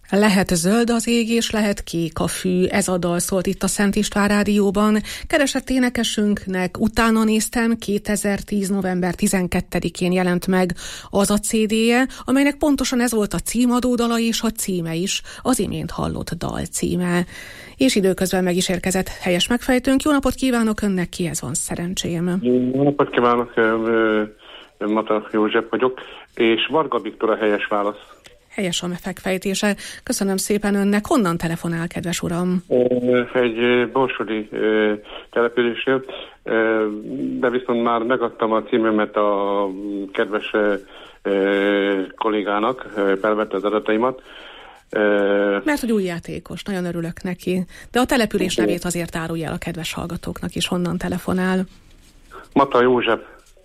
Lehet zöld az ég, és lehet kék a fű. Ez a dal szólt itt a Szent István Rádióban. Keresett énekesünknek utána néztem, 2010. november 12-én jelent meg az a CD-je, amelynek pontosan ez volt a címadódala és a címe is, az imént hallott dal címe. És időközben meg is érkezett helyes megfejtőnk. Jó napot kívánok önnek, kihez van szerencsém? Jó napot kívánok, Mata József vagyok, és Varga Viktor a helyes válasz. Helyes a megfejtése. Köszönöm szépen önnek. Honnan telefonál, kedves uram? Egy borsodi településről, de viszont már megadtam a címemet a kedves kollégának, felvette az adataimat. Mert hogy új játékos, nagyon örülök neki. De a település nevét azért árulja el a kedves hallgatóknak is, honnan telefonál. Mata József.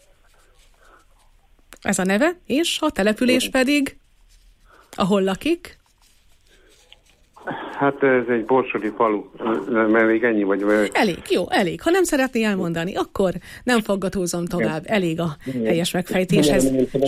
Ez a neve, és a település pedig... Ahol lakik? Hát ez egy borsodi falu, mert még ennyi vagy. Elég. Ha nem szeretné elmondani, akkor nem faggatózom tovább. Elég a helyes megfejtéshez.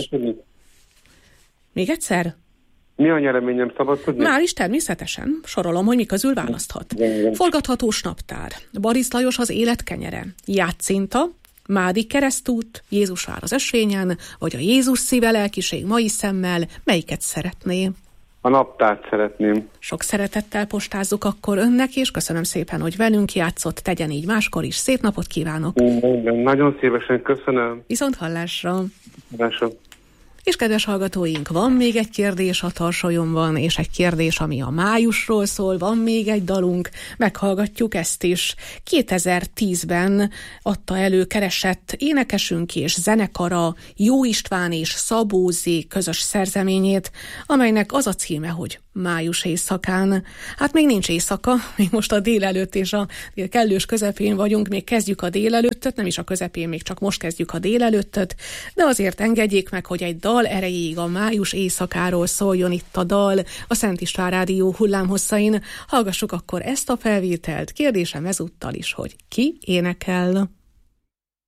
Még egyszer? Mi a nyereményem, szabad tudni? Már is természetesen. Sorolom, hogy mi közül választhat. Forgathatós naptár. Barisz Lajos az élet kenyere. Játszínta. Mádi keresztút, Jézus vár az ösvényen, vagy a Jézus szíve lelkiség mai szemmel, melyiket szeretné? A naptárt szeretném. Sok szeretettel postázzuk akkor önnek, és köszönöm szépen, hogy velünk játszott, tegyen így máskor is. Szép napot kívánok! Nagyon szívesen köszönöm. Viszont hallásra! Hallásra. És kedves hallgatóink, van még egy kérdés a tarsolyomban, és egy kérdés, ami a májusról szól, van még egy dalunk, meghallgatjuk ezt is. 2010-ben adta elő keresett énekesünk és zenekara Jó István és Szabó Zé közös szerzeményét, amelynek az a címe, hogy Május éjszakán. Hát még nincs éjszaka, még most a délelőtt és a kellős közepén vagyunk, még kezdjük a délelőttöt, nem is a közepén, még csak most kezdjük a délelőttöt, de azért engedjék meg, hogy egy dal erejéig a május éjszakáról szóljon itt a dal a Szent István Rádió hullámhosszain. Hallgassuk akkor ezt a felvételt. Kérdésem ezúttal is, hogy ki énekel?